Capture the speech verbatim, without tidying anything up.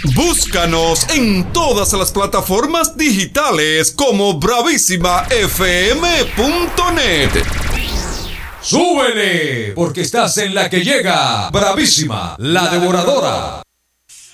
Búscanos en todas las plataformas digitales como bravísima f m punto net. ¡Súbele! Porque estás en la que llega. Bravísima, la devoradora.